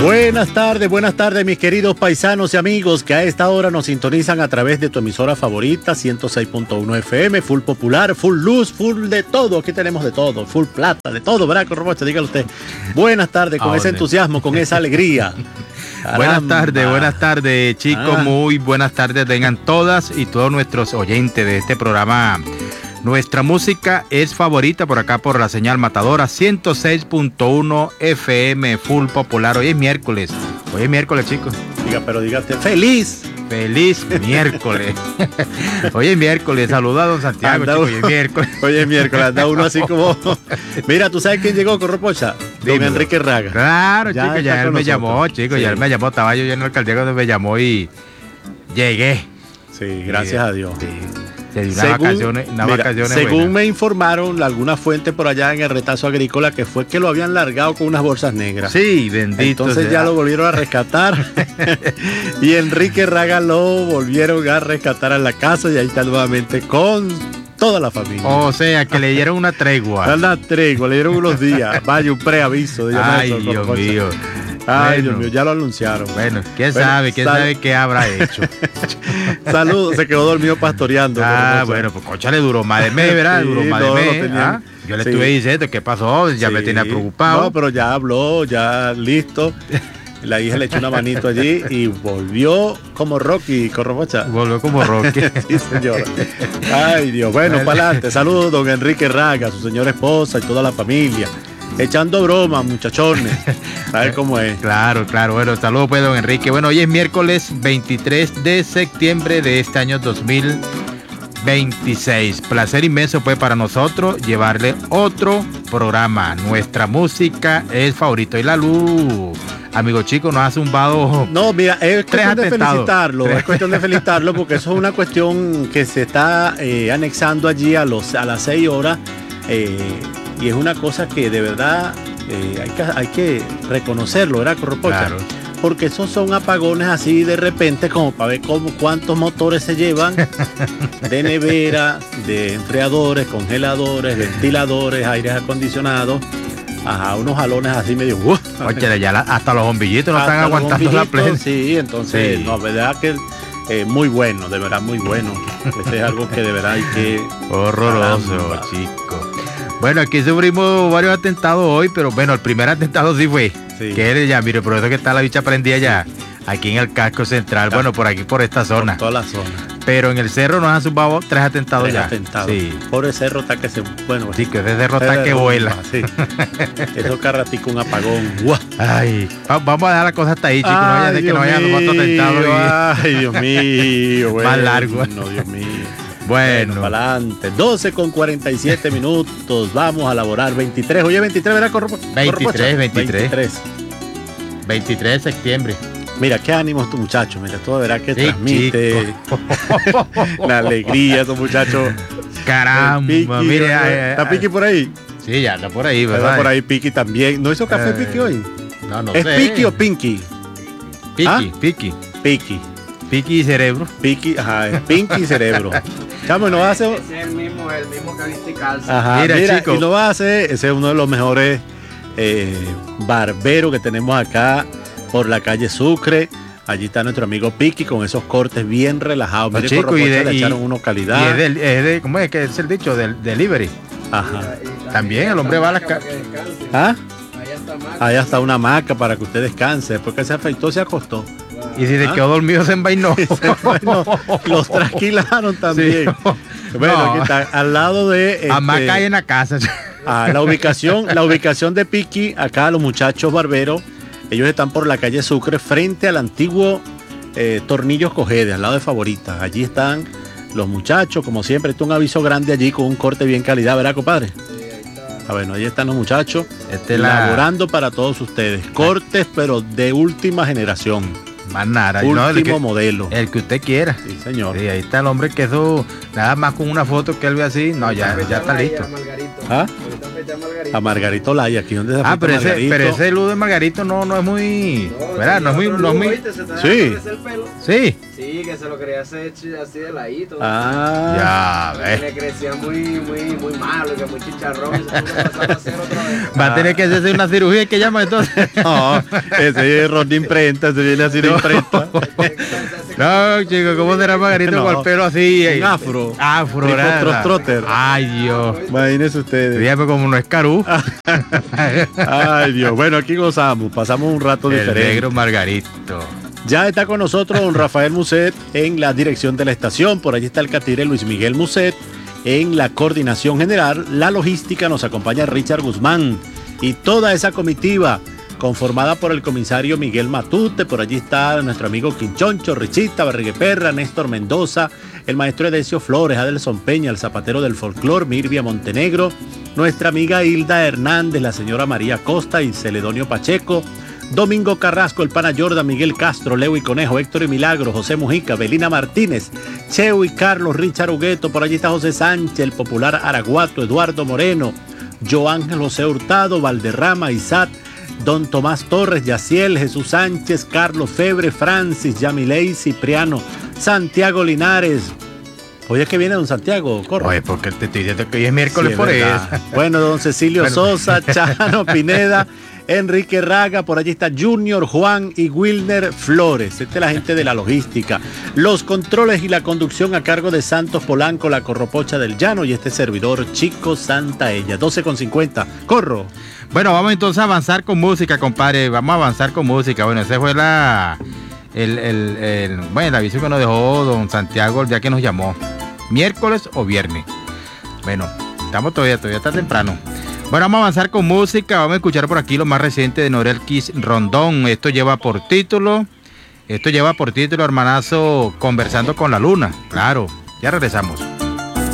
Buenas tardes mis queridos paisanos y amigos que a esta hora nos sintonizan a través de tu emisora favorita, 106.1 FM, full popular, full luz, full de todo, aquí tenemos de todo, full plata, de todo, ¿verdad, Corrobocha? Dígale usted. Buenas tardes, con ese entusiasmo, con esa alegría. Buenas tardes chicos, muy buenas tardes tengan todas y todos nuestros oyentes de este programa. Nuestra música es favorita por acá por la señal Matadora 106.1 FM full popular. Hoy es miércoles chicos. Dígate feliz miércoles. Hoy es miércoles, saluda a don Santiago, chicos, hoy es miércoles. Hoy es miércoles, anda uno así como... Mira, ¿tú sabes quién llegó, Corropocha? Don Enrique Raga. Claro, chicos, ya él me llamó, chicos, sí. Ya él me llamó, estaba yo ya en la alcaldía cuando me llamó y llegué. Sí, gracias a Dios. Sí. Vacaciones, según buenas. me informaron alguna fuente por allá en el Retazo Agrícola que fue que lo habían largado con unas bolsas negras. Sí, bendito. Entonces sea. Ya lo volvieron a rescatar y Enrique Raga lo volvieron a rescatar a la casa y ahí está nuevamente con toda la familia. O sea, que le dieron una tregua. Una tregua, le dieron unos días. Vaya, un preaviso. Ay, Dios mío. Ay, Dios mío, ya lo anunciaron. Bueno, ¿quién sabe qué habrá hecho? Saludos, se quedó dormido pastoreando. Bueno, pues concha le duró más de mes, ¿verdad? Sí, duró más de mes. Yo le estuve diciendo qué pasó, ya me tenía preocupado. No, pero ya habló, ya listo. La hija le echó una manito allí y volvió como Rocky, Corrobocha. Volvió como Rocky. Sí, señora. Ay, Dios. Bueno, para adelante. Saludos, don Enrique Raga, su señora esposa y toda la familia. Echando bromas, muchachones. ¿Sabes cómo es? Claro. Bueno, saludos pues, don Enrique. Bueno, hoy es miércoles 23 de septiembre de este año 2026. Placer inmenso pues para nosotros llevarle otro programa. Nuestra música es favorito. Y la luz, amigo chico, nos ha zumbado. No, mira, es cuestión de felicitarlo. Es cuestión de felicitarlo porque eso es una cuestión que se está anexando allí a las 6 horas. Y es una cosa que de verdad hay que reconocerlo, ¿verdad, Corropocha? Claro. Porque esos son apagones así de repente como para ver cuántos motores se llevan de nevera, de enfriadores, congeladores, ventiladores, aires acondicionados. Ajá, unos jalones así medio... Oye, ya hasta los bombillitos no están aguantando la plena. Sí, entonces, sí. No, verdad que... muy bueno, de verdad muy bueno. Ese es algo que de verdad hay que... Horroroso, chico. Bueno, aquí sufrimos varios atentados hoy, pero bueno, el primer atentado sí fue. Sí. Que él ya, mire, por eso que está la bicha prendida ya. Aquí en el casco central, bueno, por aquí, por esta zona. Por toda la zona. Pero en el cerro nos han zumbado 3 atentados. Tres ya. Atentados. Sí. Por el cerro está que se... Bueno, sí, que ese cerro está que vuela. Sí. Eso carratico un apagón. Ay, vamos a dejar la cosa hasta ahí, chicos. No vaya de que no vayan otro atentado. Ay, Dios mío. Bueno, más largo. No, Dios mío. Bueno, para adelante. 12:47 minutos. Vamos a laborar 23. Oye, 23, ¿verdad, Corropocha? 23 de septiembre. Mira, qué ánimo estos muchachos. Mira, todo verá que sí, transmite la alegría estos muchachos. Caramba, Piqui, mire. ¿Está Piqui por ahí? Sí, ya anda por ahí, ¿verdad? Está por ahí Piqui también. ¿No hizo café Piqui hoy? No ¿Es sé. Piqui o Pinky? Piqui. Piqui y cerebro. Piqui, ajá, es Pinky y cerebro. Chamo, y no va a hacer... Es el mismo que viste calza. Ajá, mira, chico. y lo va a hacer, ese es uno de los mejores barberos que tenemos acá por la calle Sucre. Allí está nuestro amigo Piqui con esos cortes bien relajados. Mire, chico, le echaron uno calidad. Y es de, ¿cómo es que es el dicho? Del delivery. Ajá. También el hombre va a las ¿Ah? Allá está una hamaca para que usted descanse. Después que se afeitó, se acostó. Y si se quedó dormido, se envainó. Los trasquilaron también. Sí. Bueno, No. aquí está, al lado de... Hamaca hay en la casa. La ubicación de Piqui, acá los muchachos barberos, ellos están por la calle Sucre, frente al antiguo Tornillos Cogede, al lado de Favorita. Allí están los muchachos, como siempre, está un aviso grande allí con un corte bien calidad, ¿verdad, compadre? Bueno, ahí están los muchachos laborando para todos ustedes. Cortes, pero de última generación. Más nada. Último modelo. El que usted quiera. Sí, señor. Sí, ahí está el hombre que eso, nada más con una foto que él ve así, no, ya está listo. ¿Ah? Margarito. A Margarito Laya, aquí donde se pero ese Ludo de Margarito no es muy... ¿verdad? No es muy... Sí. Sí. Sí, que se lo quería hacer así de ladito. Ya ves. Le crecía muy malo, que muy chicharrón. Y se puso a pasar a hacer otra vez. Va a tener que hacerse una cirugía que llama entonces. No, ese es error de imprenta, ese viene así de imprenta. No, chico, ¿cómo será Margarito con el pelo así? Un afro. Afro, Tipo ¿verdad? trotter. Ay, Dios. Imagínense ustedes. Dígame como no es Carú. Ay, Dios. Bueno, aquí gozamos, pasamos un rato El diferente. negro Margarito. Ya está con nosotros don Rafael Muset en la dirección de la estación. Por allí está el catire Luis Miguel Muset en la coordinación general. La logística nos acompaña Richard Guzmán y toda esa comitiva conformada por el comisario Miguel Matute. Por allí está nuestro amigo Quinchoncho, Richita, Barrigue Perra, Néstor Mendoza, el maestro Edesio Flores, Adelson Peña, el zapatero del folclor, Mirvia Montenegro, nuestra amiga Hilda Hernández, la señora María Costa y Celedonio Pacheco, Domingo Carrasco, el pana Jordan, Miguel Castro, Leo y Conejo, Héctor y Milagro, José Mujica, Belina Martínez, Cheo y Carlos, Richard Hugueto, por allí está José Sánchez, el popular Araguato, Eduardo Moreno, Joángel José Hurtado, Valderrama, Isaac, Don Tomás Torres, Yaciel, Jesús Sánchez, Carlos Febre, Francis, Yamilei, Cipriano, Santiago Linares. Hoy es que viene don Santiago, corre. Oye, porque te estoy diciendo que hoy es miércoles Sí, por verdad. eso. Bueno, don Cecilio Sosa, Chano Pineda, Enrique Raga, por allí está Junior, Juan y Wilner Flores. Esta es la gente de la logística. Los controles y la conducción a cargo de Santos Polanco, la Corropocha del Llano y este servidor Chico Santaella. 12:50. Corro. Bueno, vamos entonces a avanzar con música, compadre. Vamos a avanzar con música. Bueno, ese fue el aviso que nos dejó don Santiago el día que nos llamó. ¿Miércoles o viernes? Bueno, todavía está temprano. Bueno, vamos a avanzar con música. Vamos a escuchar por aquí lo más reciente de Norel Kiss Rondón. Esto lleva por título, hermanazo, Conversando con la Luna. Claro, ya regresamos.